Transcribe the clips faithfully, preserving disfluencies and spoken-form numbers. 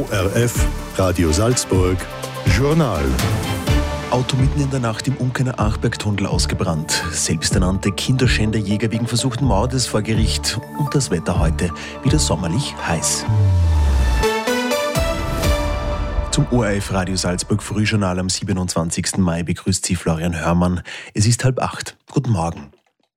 O R F, Radio Salzburg, Journal. Auto mitten in der Nacht im Unkener Achbergtunnel ausgebrannt. Selbsternannte Kinderschänderjäger wegen versuchten Mordes vor Gericht. Und das Wetter heute wieder sommerlich heiß. Zum O R F Radio Salzburg Frühjournal am siebenundzwanzigsten Mai begrüßt Sie Florian Hörmann. Es ist halb acht. Guten Morgen.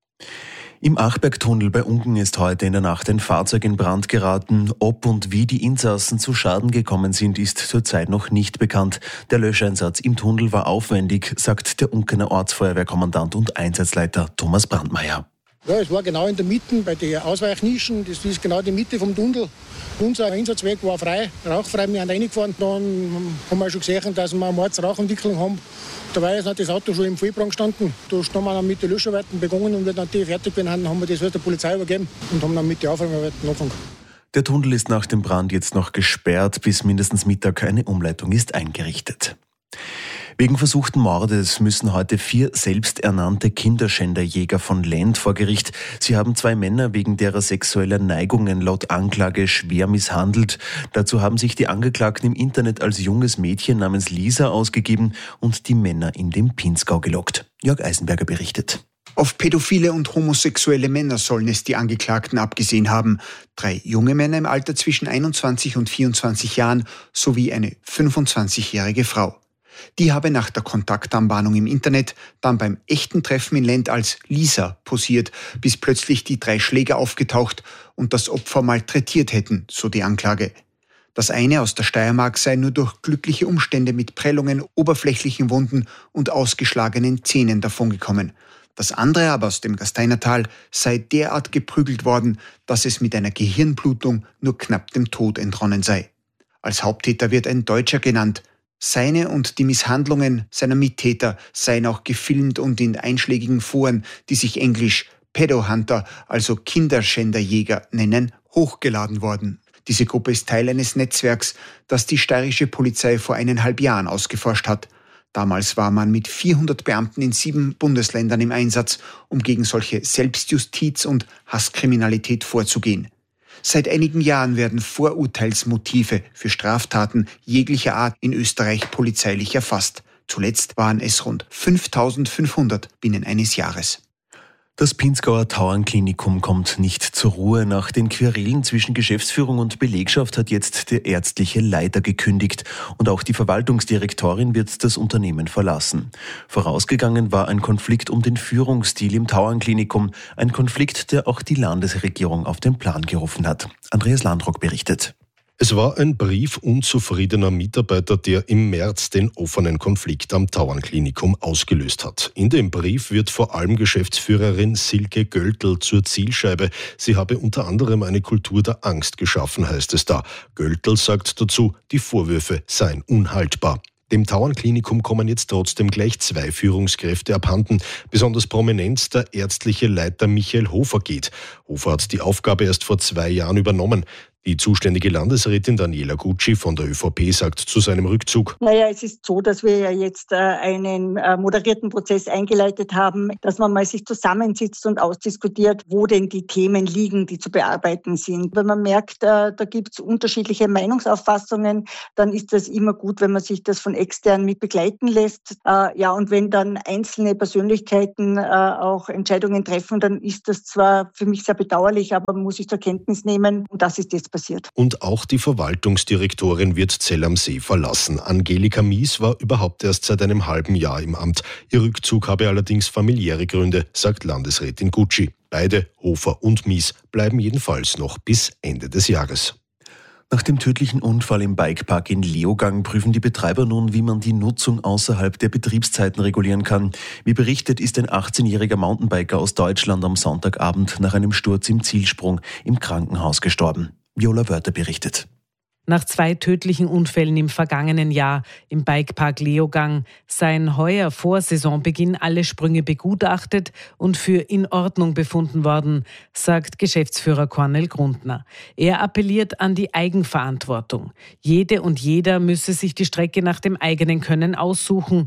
Im Achbergtunnel bei Unken ist heute in der Nacht ein Fahrzeug in Brand geraten. Ob und wie die Insassen zu Schaden gekommen sind, ist zurzeit noch nicht bekannt. Der Löscheinsatz im Tunnel war aufwendig, sagt der Unkener Ortsfeuerwehrkommandant und Einsatzleiter Thomas Brandmeier. Ja, es war genau in der Mitte, bei den Ausweichnischen. Das ist genau die Mitte vom Tunnel. Unser Einsatzweg war frei, rauchfrei. Wir sind reingefahren. Dann haben wir schon gesehen, dass wir eine Mordsrauchentwicklung haben. Dabei ist das Auto schon im Vollbrand gestanden. Da haben wir dann mit den Löscharbeiten begonnen und wenn dann die fertig waren, haben wir das der Polizei übergeben und haben dann mit den Aufräumarbeiten angefangen. Der Tunnel ist nach dem Brand jetzt noch gesperrt. Bis mindestens Mittag eine Umleitung ist eingerichtet. Wegen versuchten Mordes müssen heute vier selbsternannte Kinderschänderjäger von Lend vor Gericht. Sie haben zwei Männer wegen derer sexueller Neigungen laut Anklage schwer misshandelt. Dazu haben sich die Angeklagten im Internet als junges Mädchen namens Lisa ausgegeben und die Männer in den Pinzgau gelockt. Jörg Eisenberger berichtet. Auf pädophile und homosexuelle Männer sollen es die Angeklagten abgesehen haben. Drei junge Männer im Alter zwischen einundzwanzig und vierundzwanzig Jahren sowie eine fünfundzwanzigjährige Frau. Die habe nach der Kontaktanbahnung im Internet dann beim echten Treffen in Lend als Lisa posiert, bis plötzlich die drei Schläger aufgetaucht und das Opfer malträtiert hätten, so die Anklage. Das eine aus der Steiermark sei nur durch glückliche Umstände mit Prellungen, oberflächlichen Wunden und ausgeschlagenen Zähnen davongekommen. Das andere aber aus dem Gasteinertal sei derart geprügelt worden, dass es mit einer Gehirnblutung nur knapp dem Tod entronnen sei. Als Haupttäter wird ein Deutscher genannt. Seine und die Misshandlungen seiner Mittäter seien auch gefilmt und in einschlägigen Foren, die sich englisch Pedohunter, also Kinderschänderjäger nennen, hochgeladen worden. Diese Gruppe ist Teil eines Netzwerks, das die steirische Polizei vor eineinhalb Jahren ausgeforscht hat. Damals war man mit vierhundert Beamten in sieben Bundesländern im Einsatz, um gegen solche Selbstjustiz und Hasskriminalität vorzugehen. Seit einigen Jahren werden Vorurteilsmotive für Straftaten jeglicher Art in Österreich polizeilich erfasst. Zuletzt waren es rund fünftausendfünfhundert binnen eines Jahres. Das Pinzgauer Tauernklinikum kommt nicht zur Ruhe. Nach den Querelen zwischen Geschäftsführung und Belegschaft hat jetzt der ärztliche Leiter gekündigt und auch die Verwaltungsdirektorin wird das Unternehmen verlassen. Vorausgegangen war ein Konflikt um den Führungsstil im Tauernklinikum, ein Konflikt, der auch die Landesregierung auf den Plan gerufen hat. Andreas Landrock berichtet. Es war ein Brief unzufriedener Mitarbeiter, der im März den offenen Konflikt am Tauernklinikum ausgelöst hat. In dem Brief wird vor allem Geschäftsführerin Silke Göltl zur Zielscheibe. Sie habe unter anderem eine Kultur der Angst geschaffen, heißt es da. Göltl sagt dazu, die Vorwürfe seien unhaltbar. Dem Tauernklinikum kommen jetzt trotzdem gleich zwei Führungskräfte abhanden. Besonders prominent der ärztliche Leiter Michael Hofer geht. Hofer hat die Aufgabe erst vor zwei Jahren übernommen. Die zuständige Landesrätin Daniela Gucci von der ÖVP sagt zu seinem Rückzug: Naja, es ist so, dass wir ja jetzt äh, einen äh, moderierten Prozess eingeleitet haben, dass man mal sich zusammensitzt und ausdiskutiert, wo denn die Themen liegen, die zu bearbeiten sind. Wenn man merkt, äh, da gibt es unterschiedliche Meinungsauffassungen, dann ist das immer gut, wenn man sich das von extern mit begleiten lässt. Äh, ja, und wenn dann einzelne Persönlichkeiten äh, auch Entscheidungen treffen, dann ist das zwar für mich sehr bedauerlich, aber man muss es zur Kenntnis nehmen und das ist jetzt passiert. Und auch die Verwaltungsdirektorin wird Zell am See verlassen. Angelika Mies war überhaupt erst seit einem halben Jahr im Amt. Ihr Rückzug habe allerdings familiäre Gründe, sagt Landesrätin Gucci. Beide, Hofer und Mies, bleiben jedenfalls noch bis Ende des Jahres. Nach dem tödlichen Unfall im Bikepark in Leogang prüfen die Betreiber nun, wie man die Nutzung außerhalb der Betriebszeiten regulieren kann. Wie berichtet, ist ein achtzehnjähriger Mountainbiker aus Deutschland am Sonntagabend nach einem Sturz im Zielsprung im Krankenhaus gestorben. Viola Wörter berichtet. Nach zwei tödlichen Unfällen im vergangenen Jahr im Bikepark Leogang seien heuer vor Saisonbeginn alle Sprünge begutachtet und für in Ordnung befunden worden, sagt Geschäftsführer Cornel Grundner. Er appelliert an die Eigenverantwortung. Jede und jeder müsse sich die Strecke nach dem eigenen Können aussuchen.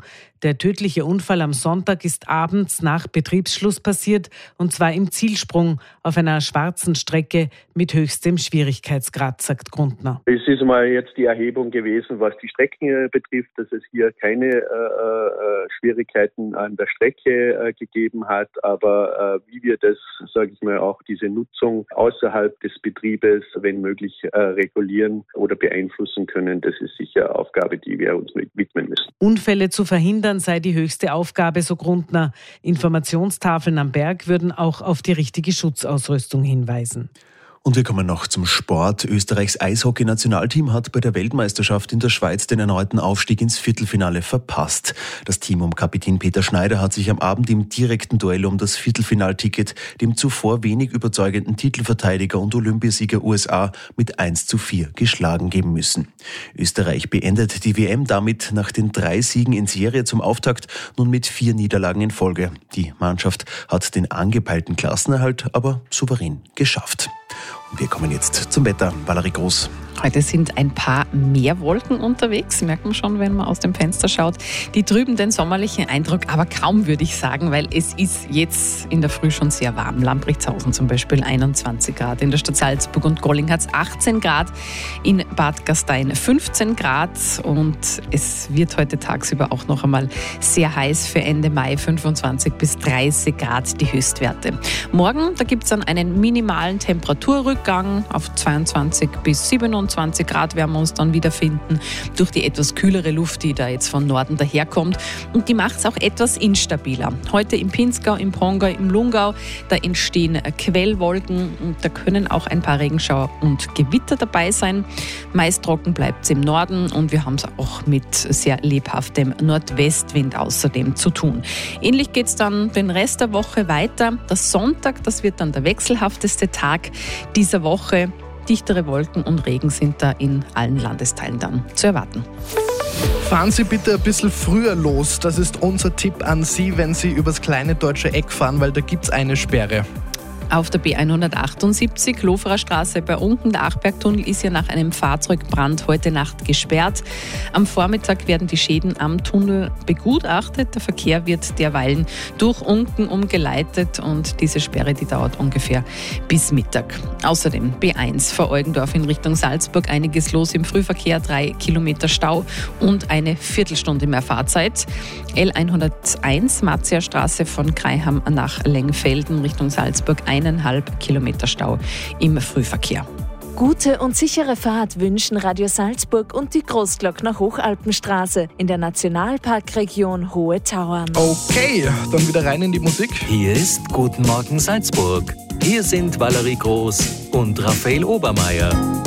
Der tödliche Unfall am Sonntag ist abends nach Betriebsschluss passiert, und zwar im Zielsprung auf einer schwarzen Strecke mit höchstem Schwierigkeitsgrad, sagt Grundner. Es ist mal jetzt die Erhebung gewesen, was die Strecken betrifft, dass es hier keine äh, äh, Schwierigkeiten an der Strecke äh, gegeben hat, aber äh, wie wir das, sage ich mal, auch diese Nutzung außerhalb des Betriebes, wenn möglich, äh, regulieren oder beeinflussen können, das ist sicher Aufgabe, die wir uns widmen müssen. Unfälle zu verhindern sei die höchste Aufgabe, so Grundner. Informationstafeln am Berg würden auch auf die richtige Schutzausrüstung hinweisen. Und wir kommen noch zum Sport. Österreichs Eishockey-Nationalteam hat bei der Weltmeisterschaft in der Schweiz den erneuten Aufstieg ins Viertelfinale verpasst. Das Team um Kapitän Peter Schneider hat sich am Abend im direkten Duell um das Viertelfinalticket dem zuvor wenig überzeugenden Titelverteidiger und Olympiasieger U S A mit eins zu vier geschlagen geben müssen. Österreich beendet die W M damit nach den drei Siegen in Serie zum Auftakt nun mit vier Niederlagen in Folge. Die Mannschaft hat den angepeilten Klassenerhalt aber souverän geschafft. Und wir kommen jetzt zum Wetter. Valerie Groß. Heute sind ein paar mehr Wolken unterwegs, merkt man schon, wenn man aus dem Fenster schaut. Die trüben den sommerlichen Eindruck, aber kaum, würde ich sagen, weil es ist jetzt in der Früh schon sehr warm. Lamprechtshausen zum Beispiel einundzwanzig Grad, in der Stadt Salzburg und Golling hat es achtzehn Grad, in Bad Gastein fünfzehn Grad und es wird heute tagsüber auch noch einmal sehr heiß für Ende Mai, fünfundzwanzig bis dreißig Grad die Höchstwerte. Morgen, da gibt es dann einen minimalen Temperaturrückgang auf zweiundzwanzig bis siebenundzwanzig Grad werden wir uns dann wiederfinden durch die etwas kühlere Luft, die da jetzt von Norden daherkommt. Und die macht es auch etwas instabiler. Heute im Pinzgau, im Pongau, im Lungau, da entstehen Quellwolken und da können auch ein paar Regenschauer und Gewitter dabei sein. Meist trocken bleibt es im Norden und wir haben es auch mit sehr lebhaftem Nordwestwind außerdem zu tun. Ähnlich geht es dann den Rest der Woche weiter. Der Sonntag, das wird dann der wechselhafteste Tag dieser Woche. Dichtere Wolken und Regen sind da in allen Landesteilen dann zu erwarten. Fahren Sie bitte ein bisschen früher los. Das ist unser Tipp an Sie, wenn Sie übers kleine deutsche Eck fahren, weil da gibt es eine Sperre. Auf der B hundertachtundsiebzig, Loferer Straße bei Unken, der Achbergtunnel ist ja nach einem Fahrzeugbrand heute Nacht gesperrt. Am Vormittag werden die Schäden am Tunnel begutachtet. Der Verkehr wird derweilen durch Unken umgeleitet und diese Sperre, die dauert ungefähr bis Mittag. Außerdem B eins vor Eugendorf in Richtung Salzburg, einiges los im Frühverkehr, drei Kilometer Stau und eine Viertelstunde mehr Fahrzeit. L hunderteins, Marzia Straße von Kreiham nach Lengfelden Richtung Salzburg, eineinhalb Kilometer Stau im Frühverkehr. Gute und sichere Fahrt wünschen Radio Salzburg und die Großglockner Hochalpenstraße in der Nationalparkregion Hohe Tauern. Okay, dann wieder rein in die Musik. Hier ist Guten Morgen Salzburg. Hier sind Valerie Groß und Raphael Obermeier.